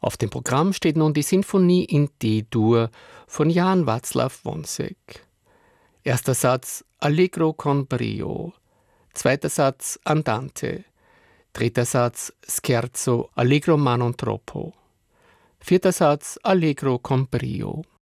Auf dem Programm steht nun die Sinfonie in D-Dur von Jan Václav Wonsek. Erster Satz Allegro con brio, zweiter Satz Andante, dritter Satz Scherzo Allegro ma non troppo, vierter Satz Allegro con brio.